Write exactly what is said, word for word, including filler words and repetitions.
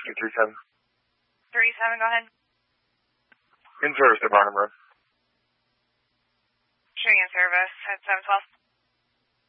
Whiskey three seven. three seven, go ahead. In service to Barnum Road. Showing in service at seven twelve.